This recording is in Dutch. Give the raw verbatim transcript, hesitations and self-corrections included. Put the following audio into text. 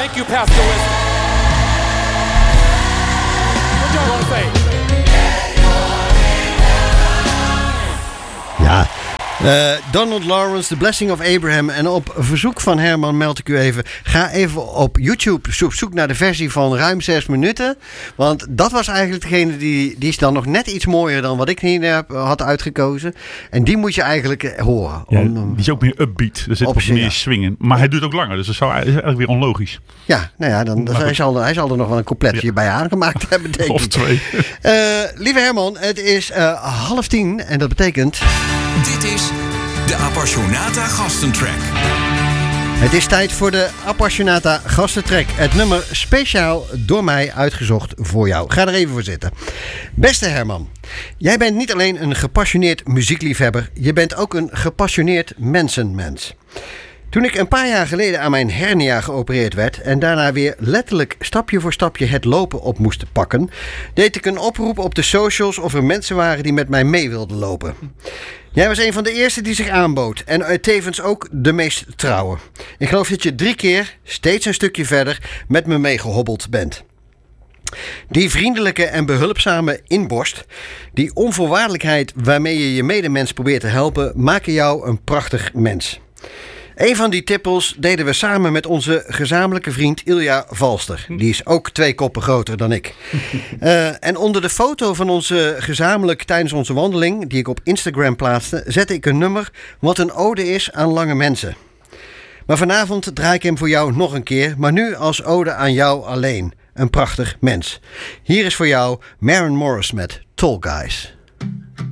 Thank you, Pastor Wisdom. What y'all gonna say? Ja, uh, Donald Lawrence, The Blessing of Abraham. En op verzoek van Herman meld ik u even. Ga even op YouTube op zoek naar de versie van ruim zes minuten. Want dat was eigenlijk degene die, die is dan nog net iets mooier dan wat ik hier heb, had uitgekozen. En die moet je eigenlijk horen. Ja, om, die is ook meer upbeat. Er zit wat optie, meer ja. swingen. Maar hij duurt ook langer. Dus dat zou, is eigenlijk weer onlogisch. Ja, nou ja, dan, dan hij, zal, hij zal er nog wel een coupletje Ja. bij aangemaakt hebben, denk Of ik. twee. Uh, lieve Herman, het is uh, half tien en dat betekent... Dit is de Appassionata Gastentrack. Het is tijd voor de Appassionata Gastentrack. Het nummer speciaal door mij uitgezocht voor jou. Ga er even voor zitten. Beste Herman, jij bent niet alleen een gepassioneerd muziekliefhebber, je bent ook een gepassioneerd mensenmens. Toen ik een paar jaar geleden aan mijn hernia geopereerd werd en daarna weer letterlijk stapje voor stapje het lopen op moest pakken, deed ik een oproep op de socials of er mensen waren die met mij mee wilden lopen. Jij was een van de eerste die zich aanbood en tevens ook de meest trouwe. Ik geloof dat je drie keer, steeds een stukje verder, met me meegehobbeld bent. Die vriendelijke en behulpzame inborst, die onvoorwaardelijkheid waarmee je je medemens probeert te helpen, maken jou een prachtig mens. Een van die tippels deden we samen met onze gezamenlijke vriend Ilja Valster. Die is ook twee koppen groter dan ik. Uh, en onder de foto van onze gezamenlijk tijdens onze wandeling, die ik op Instagram plaatste, zette ik een nummer wat een ode is aan lange mensen. Maar vanavond draai ik hem voor jou nog een keer, maar nu als ode aan jou alleen. Een prachtig mens. Hier is voor jou Maren Morris met Tall Guys.